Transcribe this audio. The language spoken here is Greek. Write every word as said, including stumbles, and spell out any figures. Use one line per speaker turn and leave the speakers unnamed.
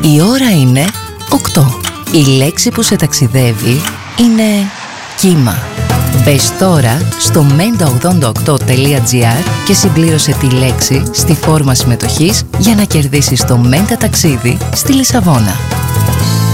Η ώρα είναι οκτώ. Η λέξη που σε ταξιδεύει είναι κύμα. Μπες τώρα στο μέντα ογδόντα οκτώ τελεία τζι άρ και συμπλήρωσε τη λέξη στη φόρμα συμμετοχής για να κερδίσεις το Μέντα ταξίδι στη Λισαβόνα.